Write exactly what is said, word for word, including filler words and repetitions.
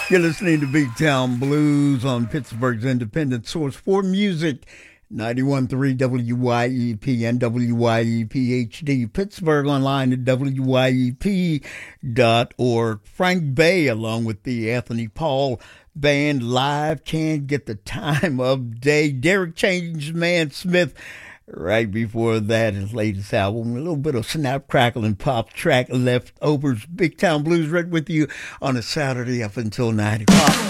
You're listening to Big Town Blues on Pittsburgh's independent source for music, ninety-one point three W Y E P and W Y E P H D. Pittsburgh online at W Y E P dot org. Frank Bay, along with the Anthony Paul Band live, can't get the time of day. Derek Changeman Smith, right before that, his latest album, a little bit of snap, crackle, and pop track, Leftovers. Big Town Blues right with you on a Saturday up until nine o'clock.